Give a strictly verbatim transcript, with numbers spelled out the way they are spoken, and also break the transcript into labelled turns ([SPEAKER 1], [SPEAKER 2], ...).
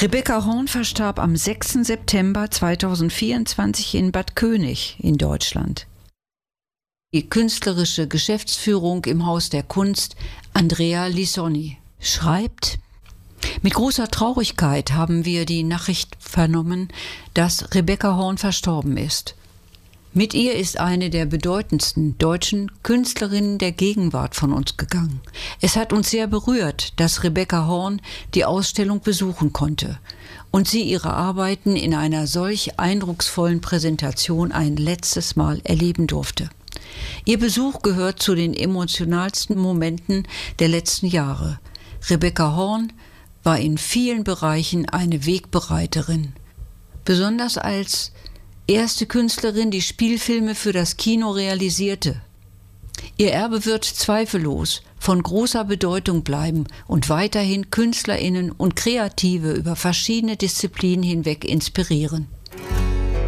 [SPEAKER 1] Rebecca Horn verstarb am sechsten September zweitausendvierundzwanzig in Bad König in Deutschland. Die künstlerische Geschäftsführung im Haus der Kunst, Andrea Lisoni, schreibt: Mit großer Traurigkeit haben wir die Nachricht vernommen, dass Rebecca Horn verstorben ist. Mit ihr ist eine der bedeutendsten deutschen Künstlerinnen der Gegenwart von uns gegangen. Es hat uns sehr berührt, dass Rebecca Horn die Ausstellung besuchen konnte und sie ihre Arbeiten in einer solch eindrucksvollen Präsentation ein letztes Mal erleben durfte. Ihr Besuch gehört zu den emotionalsten Momenten der letzten Jahre. Rebecca Horn war in vielen Bereichen eine Wegbereiterin, besonders als erste Künstlerin, die Spielfilme für das Kino realisierte. Ihr Erbe wird zweifellos von großer Bedeutung bleiben und weiterhin KünstlerInnen und Kreative über verschiedene Disziplinen hinweg inspirieren.